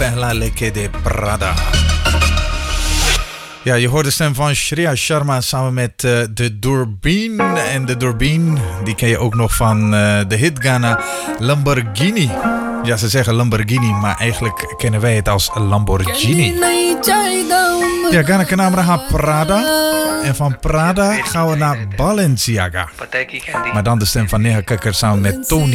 Pehla Leke de Prada. Ja, je hoort de stem van Shreya Sharma samen met de Doorbeen. En de Doorbeen, die ken je ook nog van de hitgana Lamborghini. Ja, ze zeggen Lamborghini, maar eigenlijk kennen wij het als Lamborghini. Ja, Ghana kan naam raha Prada. En van Prada gaan we naar Balenciaga. Maar dan de stem van Neha Kakker samen met Tony.